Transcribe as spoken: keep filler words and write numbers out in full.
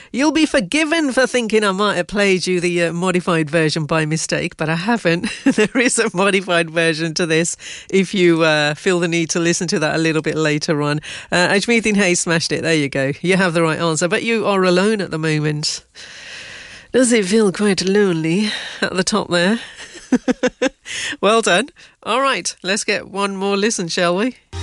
You'll be forgiven for thinking I might have played you the uh, modified version by mistake, but I haven't. There is a modified version to this if you uh, feel the need to listen to that a little bit later on. Uh, Ajmeedin Hayes smashed it. There you go. You have the right answer, but you are alone at the moment. Does it feel quite lonely at the top there? Well done. All right, let's get one more listen, shall we?